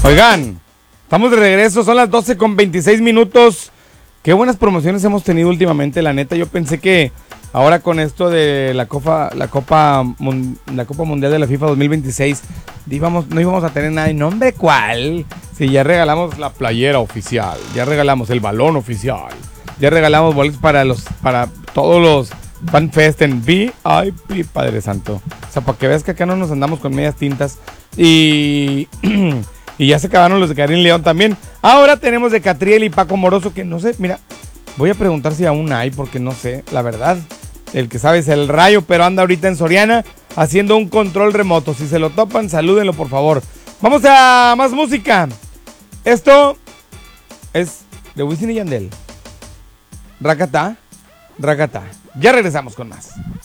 Oigan, estamos de regreso, son las 12:26. Qué buenas promociones hemos tenido últimamente, la neta. Yo pensé que ahora con esto de la Copa Mundial de la FIFA 2026 no íbamos a tener nada. ¿No, hombre, cuál? Sí, ya regalamos la playera oficial, ya regalamos el balón oficial, ya regalamos boletos para todos los FanFest en VIP, Padre Santo. O sea, para que veas que acá no nos andamos con medias tintas. Y ya se acabaron los de Karim León también. Ahora tenemos de Catriel y Paco Moroso, que no sé, mira, voy a preguntar si aún hay, porque no sé, la verdad. El que sabe es el Rayo, pero anda ahorita en Soriana haciendo un control remoto. Si se lo topan, salúdenlo, por favor. Vamos a más música. Esto es de Wisin y Yandel. Rakata, Rakata. Ya regresamos con más.